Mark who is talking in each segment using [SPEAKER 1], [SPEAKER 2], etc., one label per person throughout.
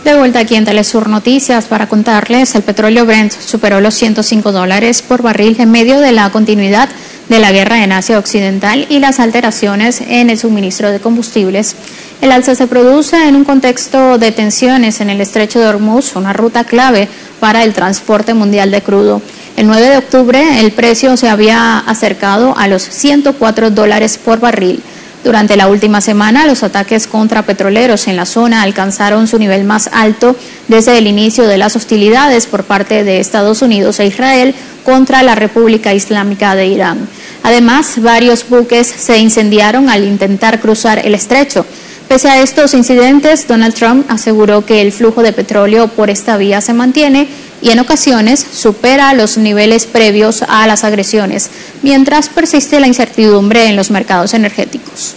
[SPEAKER 1] De vuelta aquí en Telesur Noticias para contarles, el petróleo Brent superó los $105 por barril en medio de la continuidad de la guerra en Asia Occidental y las alteraciones en el suministro de combustibles. El alza se produce en un contexto de tensiones en el estrecho de Hormuz, una ruta clave para el transporte mundial de crudo. El 9 de octubre el precio se había acercado a los $104 por barril. Durante la última semana, los ataques contra petroleros en la zona alcanzaron su nivel más alto desde el inicio de las hostilidades por parte de Estados Unidos e Israel contra la República Islámica de Irán. Además, varios buques se incendiaron al intentar cruzar el estrecho. Pese a estos incidentes, Donald Trump aseguró que el flujo de petróleo por esta vía se mantiene y en ocasiones supera los niveles previos a las agresiones, mientras persiste la incertidumbre en los mercados energéticos.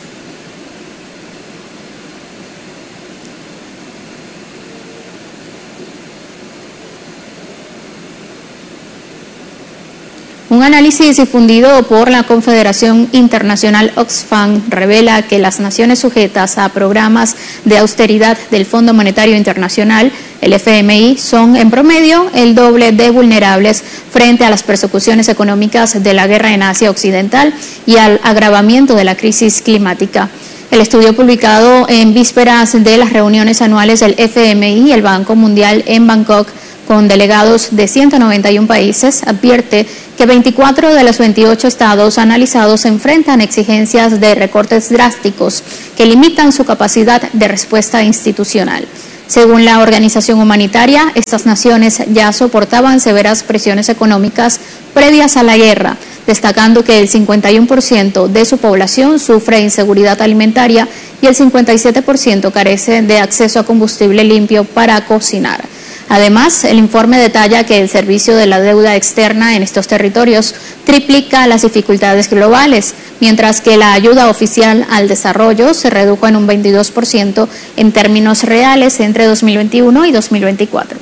[SPEAKER 1] Un análisis difundido por la Confederación Internacional Oxfam revela que las naciones sujetas a programas de austeridad del Fondo Monetario Internacional, el FMI, son en promedio el doble de vulnerables frente a las persecuciones económicas de la guerra en Asia Occidental y al agravamiento de la crisis climática. El estudio publicado en vísperas de las reuniones anuales del FMI y el Banco Mundial en Bangkok con delegados de 191 países, advierte que 24 de los 28 estados analizados enfrentan exigencias de recortes drásticos que limitan su capacidad de respuesta institucional. Según la organización humanitaria, estas naciones ya soportaban severas presiones económicas previas a la guerra, destacando que el 51% de su población sufre inseguridad alimentaria y el 57% carece de acceso a combustible limpio para cocinar. Además, el informe detalla que el servicio de la deuda externa en estos territorios triplica las dificultades globales, mientras que la ayuda oficial al desarrollo se redujo en un 22% en términos reales entre 2021 y 2024.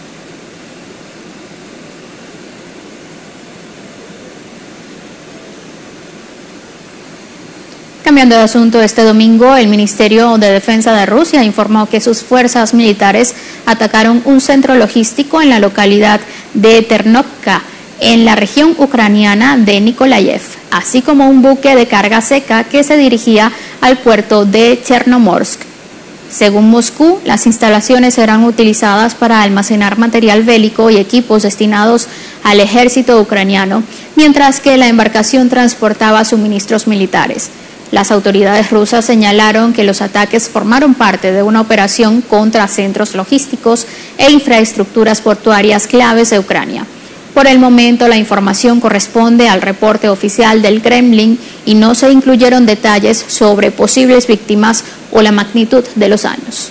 [SPEAKER 1] Cambiando de asunto, este domingo el Ministerio de Defensa de Rusia informó que sus fuerzas militares atacaron un centro logístico en la localidad de Ternovka, en la región ucraniana de Nikolaev, así como un buque de carga seca que se dirigía al puerto de Chernomorsk. Según Moscú, las instalaciones serán utilizadas para almacenar material bélico y equipos destinados al ejército ucraniano, mientras que la embarcación transportaba suministros militares. Las autoridades rusas señalaron que los ataques formaron parte de una operación contra centros logísticos e infraestructuras portuarias claves de Ucrania. Por el momento, la información corresponde al reporte oficial del Kremlin y no se incluyeron detalles sobre posibles víctimas o la magnitud de los daños.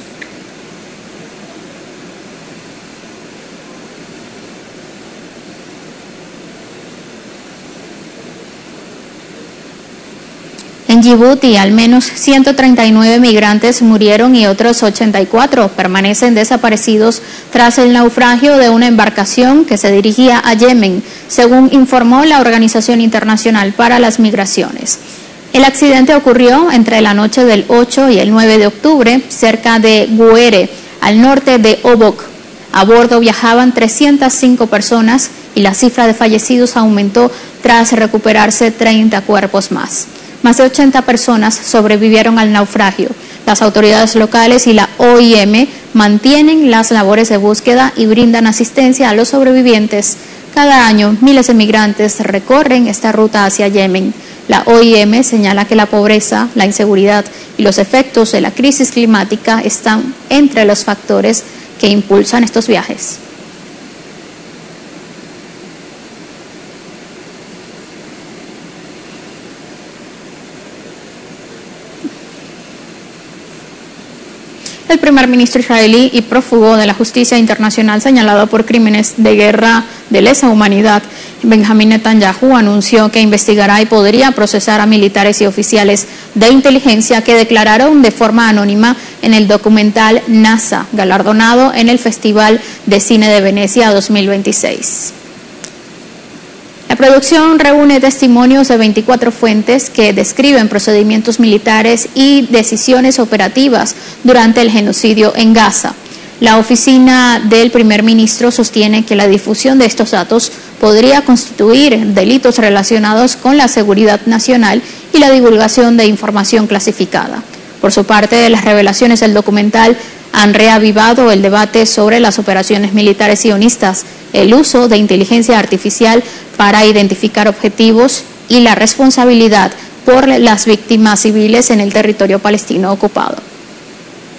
[SPEAKER 1] En Djibouti, al menos 139 migrantes murieron y otros 84 permanecen desaparecidos tras el naufragio de una embarcación que se dirigía a Yemen, según informó la Organización Internacional para las Migraciones. El accidente ocurrió entre la noche del 8 y el 9 de octubre, cerca de Guere, al norte de Obok. A bordo viajaban 305 personas y la cifra de fallecidos aumentó tras recuperarse 30 cuerpos más. Más de 80 personas sobrevivieron al naufragio. Las autoridades locales y la OIM mantienen las labores de búsqueda y brindan asistencia a los sobrevivientes. Cada año, miles de migrantes recorren esta ruta hacia Yemen. La OIM señala que la pobreza, la inseguridad y los efectos de la crisis climática están entre los factores que impulsan estos viajes. El primer ministro israelí y prófugo de la justicia internacional señalado por crímenes de guerra de lesa humanidad, Benjamín Netanyahu, anunció que investigará y podría procesar a militares y oficiales de inteligencia que declararon de forma anónima en el documental NASA, galardonado en el Festival de Cine de Venecia 2026. La producción reúne testimonios de 24 fuentes que describen procedimientos militares y decisiones operativas durante el genocidio en Gaza. La oficina del primer ministro sostiene que la difusión de estos datos podría constituir delitos relacionados con la seguridad nacional y la divulgación de información clasificada. Por su parte, las revelaciones del documental han reavivado el debate sobre las operaciones militares sionistas, el uso de inteligencia artificial para identificar objetivos y la responsabilidad por las víctimas civiles en el territorio palestino ocupado.